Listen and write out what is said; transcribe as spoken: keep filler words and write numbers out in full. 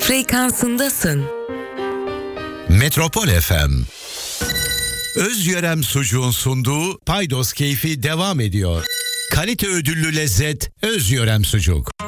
frekansındasın. Metropol F M. Özyörem Sucuğun sunduğu Paydos Keyfi devam ediyor. Kalite ödüllü lezzet Özyörem Sucuk.